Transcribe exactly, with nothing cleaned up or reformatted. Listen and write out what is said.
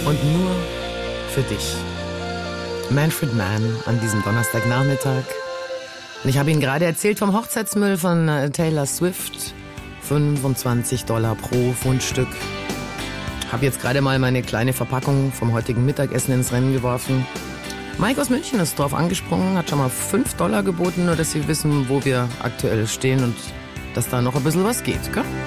und nur für dich. Manfred Mann an diesem Donnerstagnachmittag. Und ich habe Ihnen gerade erzählt vom Hochzeitsmüll von Taylor Swift. fünfundzwanzig Dollar pro Fundstück. Habe jetzt gerade mal meine kleine Verpackung vom heutigen Mittagessen ins Rennen geworfen. Mike aus München ist drauf angesprungen, hat schon mal fünf Dollar geboten, nur dass Sie wissen, wo wir aktuell stehen und dass da noch ein bisschen was geht, gell?